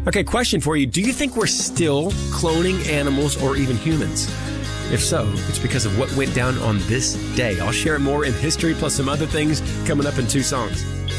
Okay, question for you. Do you think we're still cloning animals or even humans? If so, it's because of what went down on this day. I'll share more in history plus some other things coming up in 2 songs.